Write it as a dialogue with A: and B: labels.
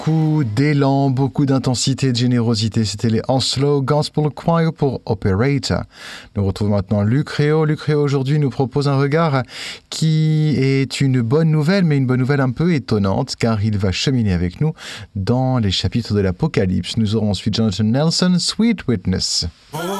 A: beaucoup d'élan, beaucoup d'intensité, de générosité. C'était les Oslo Gospel Choir pour Operator. Nous retrouvons maintenant Luc Réau. Luc Réau aujourd'hui nous propose un regard qui est une bonne nouvelle, mais une bonne nouvelle un peu étonnante, car il va cheminer avec nous dans les chapitres de l'Apocalypse. Nous aurons ensuite Jonathan Nelson, Sweet Witness.